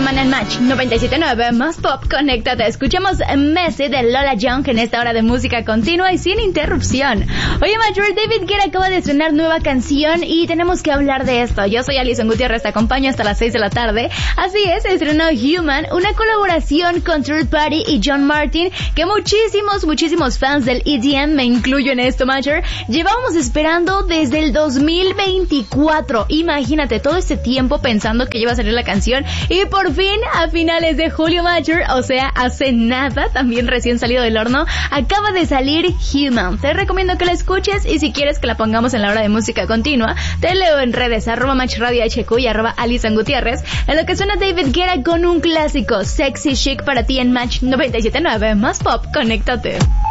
semana en Match 97.9 más pop, conéctate. Escuchamos Messi de Lola Young en esta hora de música continua y sin interrupción. Oye, Match, David Guetta acaba de estrenar nueva canción y tenemos que hablar de esto. Yo soy Alison Gutiérrez, te acompaño hasta las 6 de la tarde. Así es, estrenó Human, una colaboración con Third Party y John Martin, que muchísimos fans del EDM, me incluyo en esto, Matcher, llevábamos esperando desde el 2024. Imagínate todo este tiempo pensando que iba a salir la canción y por fin a finales de julio, Matcher, o sea, hace nada, también recién salido del horno, acaba de salir Human. Te recomiendo que la escuches y si quieres que la pongamos en la hora de música continua, te leo en redes @MatchRadioHQ y @Alison Gutiérrez, en lo que suena David Guetta con un clásico Sexy Chic para ti en Match 97.9 más pop, conéctate.